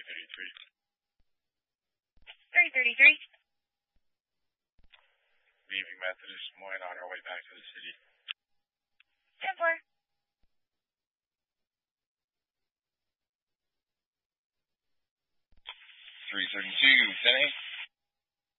333. Leaving Methodist Des Moines on our way back to the city. 10-4. 332, 10-8.